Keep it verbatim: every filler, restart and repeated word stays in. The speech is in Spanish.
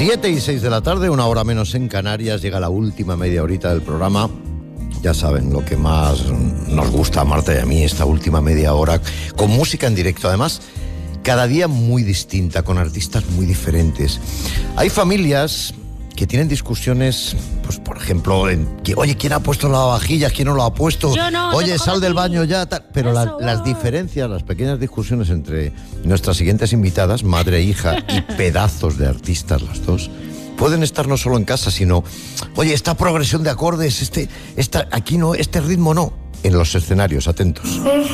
Siete y seis de la tarde, una hora menos en Canarias, llega la última media horita del programa. Ya saben lo que más nos gusta a Marta y a mí, esta última media hora, con música en directo, además, cada día muy distinta, con artistas muy diferentes. Hay familias que tienen discusiones, pues por ejemplo, en que, oye, ¿quién ha puesto la lavavajillas? ¿Quién no lo ha puesto? Yo no, oye, yo sal del baño ya, tal. Pero la, Eso, las oh. diferencias, las pequeñas discusiones entre nuestras siguientes invitadas, madre e hija, y pedazos de artistas las dos, pueden estar no solo en casa, sino, oye, esta progresión de acordes, este, esta, aquí no, este ritmo no, en los escenarios, atentos.